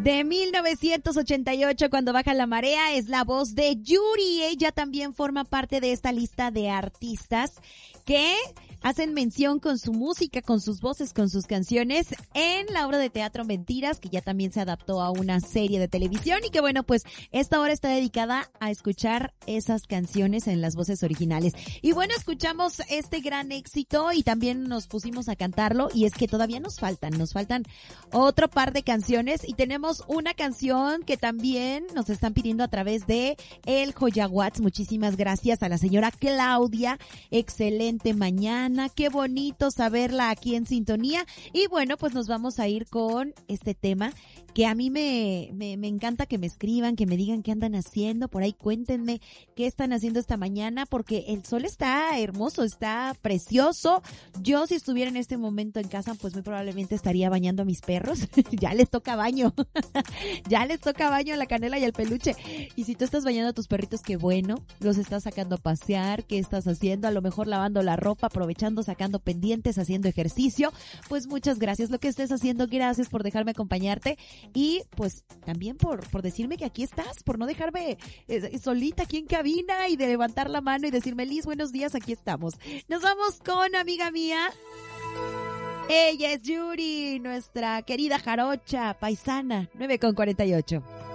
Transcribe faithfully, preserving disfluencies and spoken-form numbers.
De mil novecientos ochenta y ocho, Cuando baja la marea, es la voz de Yuri. Ella también forma parte de esta lista de artistas que hacen mención con su música, con sus voces, con sus canciones en la obra de teatro Mentiras, que ya también se adaptó a una serie de televisión y que bueno, pues esta hora está dedicada a escuchar esas canciones en las voces originales. Y bueno, escuchamos este gran éxito y también nos pusimos a cantarlo, y es que todavía nos faltan, nos faltan otro par de canciones y tenemos una canción que también nos están pidiendo a través de el Joyawatts. Muchísimas gracias a la señora Claudia. Excelente mañana. Qué bonito saberla aquí en sintonía. Y bueno, pues nos vamos a ir con este tema que a mí me, me, me encanta que me escriban, que me digan qué andan haciendo. Por ahí cuéntenme qué están haciendo esta mañana, porque el sol está hermoso, está precioso. Yo, si estuviera en este momento en casa, pues muy probablemente estaría bañando a mis perros. Ya les toca baño. Ya les toca baño a la Canela y al Peluche. Y si tú estás bañando a tus perritos, qué bueno. Los estás sacando a pasear. ¿Qué estás haciendo? A lo mejor lavando la ropa, aprovechando, sacando pendientes, haciendo ejercicio. Pues muchas gracias. Lo que estés haciendo, gracias por dejarme acompañarte. Y pues también por, por decirme que aquí estás, por no dejarme eh, solita aquí en cabina y de levantar la mano y decirme, Liz, buenos días, aquí estamos. Nos vamos con amiga mía. Ella es Yuri, nuestra querida jarocha paisana, nueve con cuarenta y ocho.